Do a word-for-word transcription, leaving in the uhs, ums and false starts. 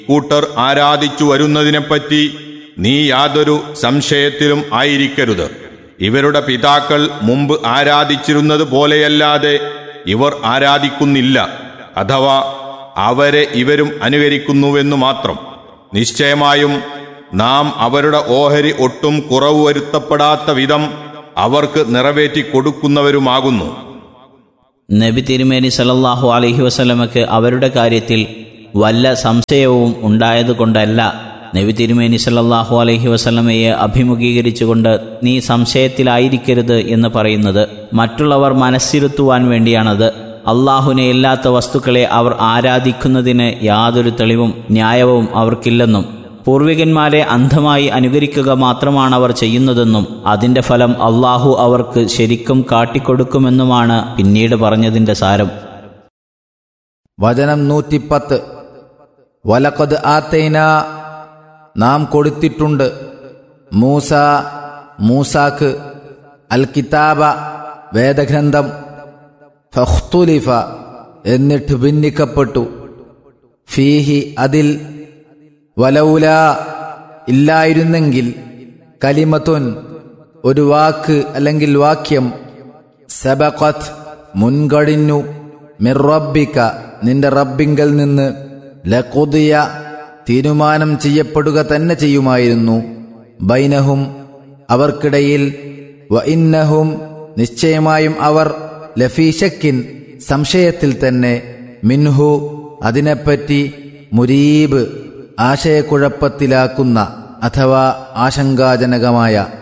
കൂട്ടർ ആരാധിച്ചു വരുന്നതിനെപ്പറ്റി നീ യാതൊരു സംശയത്തിലും ആയിരിക്കരുത്. ഇവരുടെ പിതാക്കൾ മുമ്പ് ആരാധിച്ചിരുന്നത് പോലെയല്ലാതെ ഇവർ ആരാധിക്കുന്നില്ല, അഥവാ അവരെ ഇവരും അനുകരിക്കുന്നുവെന്നു മാത്രം. നിശ്ചയമായും നാം അവരുടെ ഓഹരി ഒട്ടും കുറവ് വരുത്തപ്പെടാത്ത വിധം അവർക്ക് നിറവേറ്റി കൊടുക്കുന്നവരുമാകുന്നു. നബി തിരുമേനി സല്ലല്ലാഹു അലൈഹി വസല്ലമക്ക് അവരുടെ കാര്യത്തിൽ വല്ല സംശയവും ഉണ്ടായതുകൊണ്ടല്ല നബി തിരുമേനി സല്ലല്ലാഹു അലൈഹി വസല്ലമയെ അഭിമുഖീകരിച്ചുകൊണ്ട് നീ സംശയത്തിലായിരിക്കരുത് എന്ന് പറയുന്നത്. മറ്റുള്ളവർ മനസ്സിരുത്തുവാൻ വേണ്ടിയാണത്. അള്ളാഹുവിനെ ഇല്ലാത്ത വസ്തുക്കളെ അവർ ആരാധിക്കുന്നതിന് യാതൊരു തെളിവും ന്യായവും അവർക്കില്ലെന്നും പൂർവികന്മാരെ അന്ധമായി അനുകരിക്കുക മാത്രമാണ് അവർ ചെയ്യുന്നതെന്നും അതിന്റെ ഫലം അള്ളാഹു അവർക്ക് ശരിക്കും കാട്ടിക്കൊടുക്കുമെന്നുമാണ് പിന്നീട് പറഞ്ഞതിന്റെ സാരം. വചനം നൂറ്റിപ്പത്ത്. വലഖദ് ആതൈന, നാം കൊടുത്തിട്ടുണ്ട്, മൂസ, മൂസാക്ക്, അൽ കിതാബ, വേദഗ്രന്ഥം, ഫഖ്തുലിഫ, എന്നിട്ട് ഭിന്നിക്കപ്പെട്ടു, ഫീഹി, അതിൽ, വലൗല, ഇല്ലായിരുന്നെങ്കിൽ, കലിമത്തുൻ, ഒരു വാക്ക് അല്ലെങ്കിൽ വാക്യം, സബഖത്, മുൻകഴിഞ്ഞു, മിർ റബ്ബിക, നിന്റെ റബ്ബിങ്കൽ നിന്ന്, ലഖുദിയ, തീരുമാനം ചെയ്യപ്പെടുക തന്നെ ചെയ്യുമായിരുന്നു, ബൈനഹും, അവർക്കിടയിൽ, വ ഇന്നഹും, നിശ്ചയമായും അവർ, ലഫീ ശക്കിൻ, സംശയത്തിൽ തന്നെ, മിൻഹു, അതിനെപ്പറ്റി, മുരീബ്, ആശയക്കുഴപ്പത്തിലാക്കുന്ന അഥവാ ആശങ്കാജനകമായ.